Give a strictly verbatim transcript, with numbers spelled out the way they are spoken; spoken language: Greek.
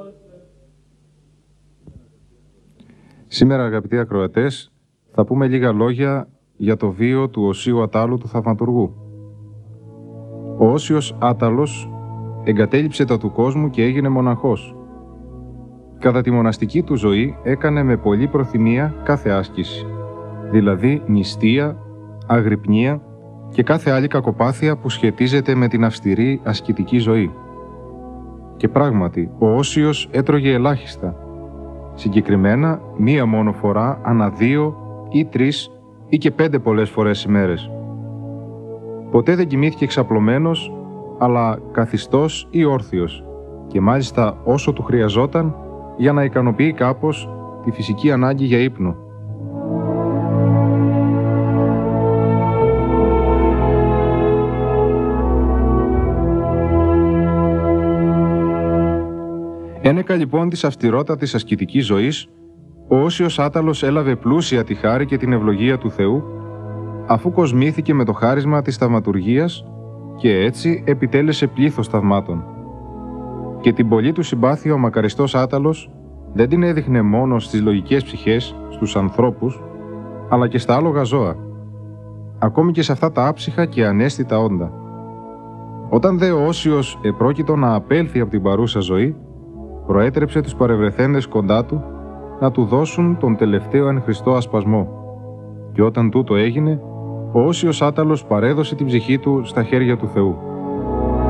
Σήμερα, αγαπητοί ακροατές, θα πούμε λίγα λόγια για το βίο του Οσίου Ατάλου του Θαυματουργού. Ο Όσιος Άταλος εγκατέλειψε τα του κόσμου και έγινε μοναχός. Κατά τη μοναστική του ζωή έκανε με πολλή προθυμία κάθε άσκηση, δηλαδή νηστεία, αγρυπνία και κάθε άλλη κακοπάθεια που σχετίζεται με την αυστηρή ασκητική ζωή. Και πράγματι, ο Όσιος έτρωγε ελάχιστα, συγκεκριμένα μία μόνο φορά ανά δύο ή τρεις ή και πέντε πολλές φορές ημέρες. Ποτέ δεν κοιμήθηκε ξαπλωμένος, αλλά καθιστός ή όρθιος, και μάλιστα όσο του χρειαζόταν για να ικανοποιεί κάπως τη φυσική ανάγκη για ύπνο. Ένεκα λοιπόν της αυστηρότατης ασκητικής ζωής, ο Όσιος Άταλος έλαβε πλούσια τη χάρη και την ευλογία του Θεού, αφού κοσμήθηκε με το χάρισμα της θαυματουργίας και έτσι επιτέλεσε πλήθος θαυμάτων. Και την πολλή του συμπάθεια ο μακαριστός Άταλος δεν την έδειχνε μόνο στις λογικές ψυχές, στους ανθρώπους, αλλά και στα άλογα ζώα, ακόμη και σε αυτά τα άψυχα και ανέστητα όντα. Όταν δε ο Όσιος επρόκειτο να απέλθει από την παρούσα ζωή, προέτρεψε τους παρευρεθέντες κοντά του να του δώσουν τον τελευταίο εν Χριστώ ασπασμό. Και όταν τούτο έγινε, ο Όσιος Άταλος παρέδωσε την ψυχή του στα χέρια του Θεού.